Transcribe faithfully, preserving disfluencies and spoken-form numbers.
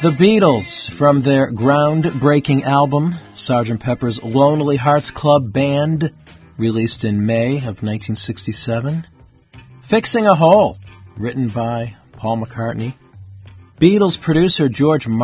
The Beatles, from their groundbreaking album, Sergeant Pepper's Lonely Hearts Club Band, released in May of nineteen sixty-seven. Fixing a Hole, written by Paul McCartney. Beatles producer George Martin